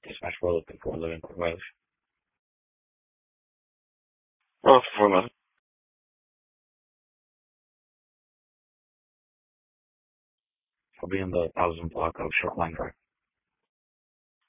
Dispatch, we're looking for living court violation. Oh, for a minute. I'll be in the 1000 block of Short Line Drive.